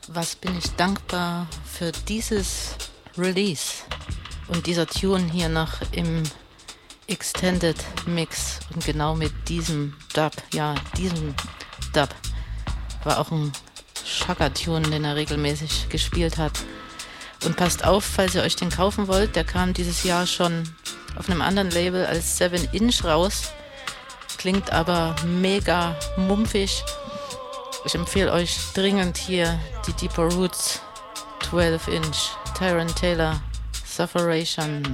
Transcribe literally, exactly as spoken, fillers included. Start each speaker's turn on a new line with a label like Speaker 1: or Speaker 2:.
Speaker 1: was bin ich dankbar für dieses Release und dieser Tune hier noch im Extended Mix und genau mit diesem Dub, ja, diesem Dub war auch ein Shaka-Tune, den er regelmäßig gespielt hat. Und passt auf, falls ihr euch den kaufen wollt, der kam dieses Jahr schon auf einem anderen Label als seven inch raus, klingt aber mega mumpfig. Ich empfehle euch dringend hier die Deeper Roots twelve inch Tyron Taylor Sufferation.